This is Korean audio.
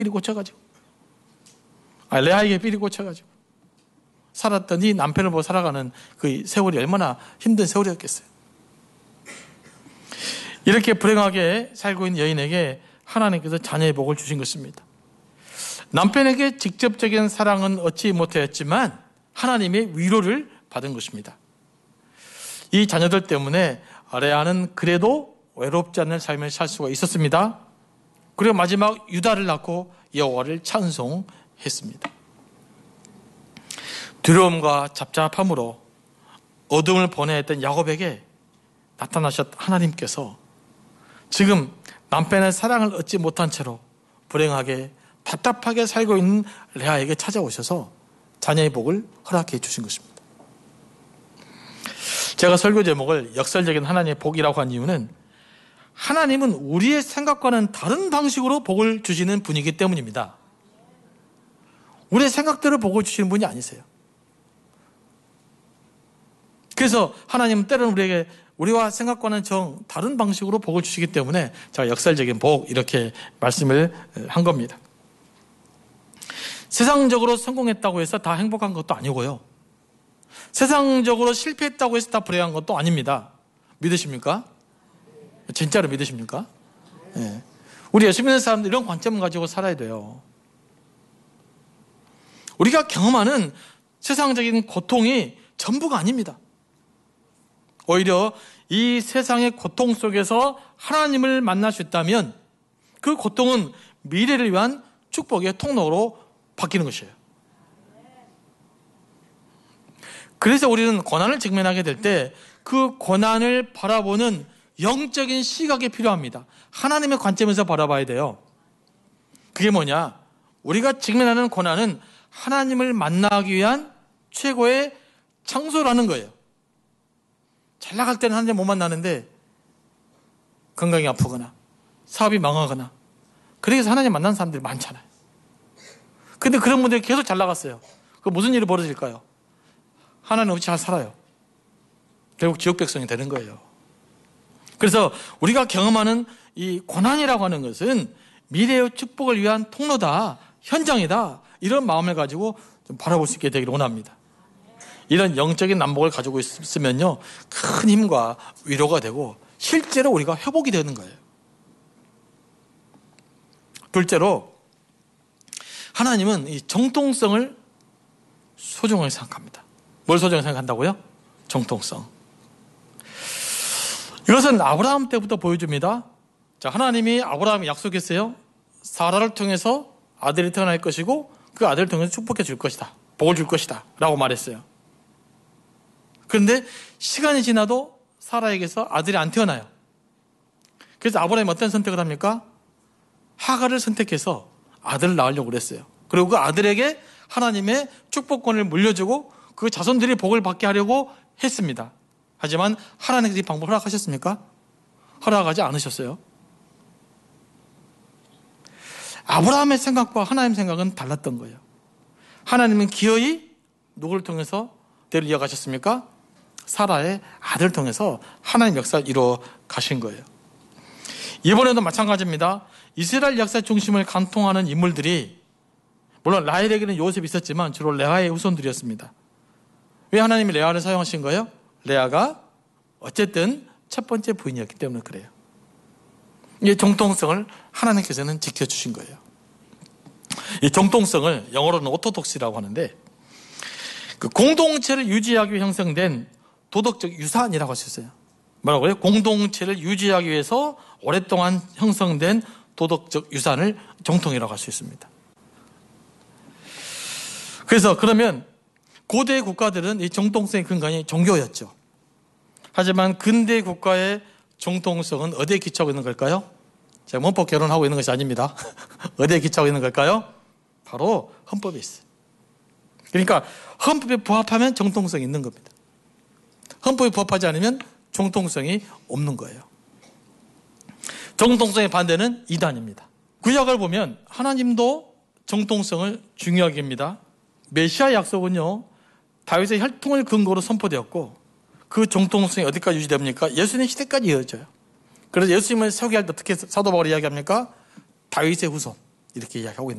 삐리 꽂혀가지고, 레아에게 삐리 꽂혀가지고 살았던 이 남편을 보고 살아가는 그 세월이 얼마나 힘든 세월이었겠어요. 이렇게 불행하게 살고 있는 여인에게 하나님께서 자녀의 복을 주신 것입니다. 남편에게 직접적인 사랑은 얻지 못하였지만 하나님의 위로를 받은 것입니다. 이 자녀들 때문에 레아는 그래도 외롭지 않은 삶을 살 수가 있었습니다. 그리고 마지막 유다를 낳고 여호와를 찬송했습니다. 두려움과 잡잡함으로 어둠을 보내했던 야곱에게 나타나셨던 하나님께서 지금 남편의 사랑을 얻지 못한 채로 불행하게 답답하게 살고 있는 레아에게 찾아오셔서 자녀의 복을 허락해 주신 것입니다. 제가 설교 제목을 역설적인 하나님의 복이라고 한 이유는 하나님은 우리의 생각과는 다른 방식으로 복을 주시는 분이기 때문입니다. 우리의 생각대로 복을 주시는 분이 아니세요. 그래서 하나님은 때로는 우리에게 우리와 생각과는 다른 방식으로 복을 주시기 때문에 제가 역설적인 복 이렇게 말씀을 한 겁니다. 세상적으로 성공했다고 해서 다 행복한 것도 아니고요. 세상적으로 실패했다고 해서 다 불행한 것도 아닙니다. 믿으십니까? 진짜로 믿으십니까? 네. 우리 예수 믿는 사람들 이런 관점을 가지고 살아야 돼요. 우리가 경험하는 세상적인 고통이 전부가 아닙니다. 오히려 이 세상의 고통 속에서 하나님을 만날 수 있다면 그 고통은 미래를 위한 축복의 통로로 바뀌는 것이에요. 그래서 우리는 고난을 직면하게 될 때 그 고난을 바라보는 영적인 시각이 필요합니다. 하나님의 관점에서 바라봐야 돼요. 그게 뭐냐? 우리가 직면하는 고난은 하나님을 만나기 위한 최고의 장소라는 거예요. 잘 나갈 때는 하나님 못 만나는데 건강이 아프거나 사업이 망하거나 그래서 하나님 만나는 사람들이 많잖아요. 근데 그런 분들이 계속 잘 나갔어요. 그 무슨 일이 벌어질까요? 하나님 없이 잘 살아요. 결국 지옥 백성이 되는 거예요. 그래서 우리가 경험하는 이 고난이라고 하는 것은 미래의 축복을 위한 통로다, 현장이다, 이런 마음을 가지고 좀 바라볼 수 있게 되기를 원합니다. 이런 영적인 난복을 가지고 있으면요, 큰 힘과 위로가 되고 실제로 우리가 회복이 되는 거예요. 둘째로 하나님은 이 정통성을 소중하게 생각합니다. 뭘 소중하게 생각한다고요? 정통성. 이것은 아브라함 때부터 보여줍니다. 자, 하나님이 아브라함이 약속했어요. 사라를 통해서 아들이 태어날 것이고 그 아들을 통해서 축복해 줄 것이다. 복을 줄 것이다. 라고 말했어요. 그런데 시간이 지나도 사라에게서 아들이 안 태어나요. 그래서 아브라함이 어떤 선택을 합니까? 하갈을 선택해서 아들을 낳으려고 그랬어요. 그리고 그 아들에게 하나님의 축복권을 물려주고 그 자손들이 복을 받게 하려고 했습니다. 하지만 하나님께서 이 방법을 허락하셨습니까? 허락하지 않으셨어요. 아브라함의 생각과 하나님의 생각은 달랐던 거예요. 하나님은 기어이 누구를 통해서 대를 이어가셨습니까? 사라의 아들을 통해서 하나님 역사를 이루어 가신 거예요. 이번에도 마찬가지입니다. 이스라엘 역사 중심을 관통하는 인물들이 물론 라헬에게는 요셉이 있었지만 주로 레아의 후손들이었습니다. 왜 하나님이 레아를 사용하신 거예요? 레아가 어쨌든 첫 번째 부인이었기 때문에 그래요. 이 정통성을 하나님께서는 지켜주신 거예요. 이 정통성을 영어로는 오토독시라고 하는데 그 공동체를 유지하기 위해 형성된 도덕적 유산이라고 하셨어요. 뭐라고요? 공동체를 유지하기 위해서 오랫동안 형성된 도덕적 유산을 정통이라고 할 수 있습니다. 그래서 그러면 고대 국가들은 이 정통성의 근간이 종교였죠. 하지만 근대 국가의 정통성은 어디에 기초하고 있는 걸까요? 제가 문법 결혼하고 있는 것이 아닙니다. 어디에 기초하고 있는 걸까요? 바로 헌법에 있어요. 그러니까 헌법에 부합하면 정통성이 있는 겁니다. 헌법에 부합하지 않으면 정통성이 없는 거예요. 정통성의 반대는 이단입니다. 구약을 보면 하나님도 정통성을 중요하게 합니다. 메시아 약속은요, 다윗의 혈통을 근거로 선포되었고 그 정통성이 어디까지 유지됩니까? 예수님 시대까지 이어져요. 그래서 예수님을 세우게 할 때 어떻게 사도 바울이 이야기합니까? 다윗의 후손, 이렇게 이야기하고 있는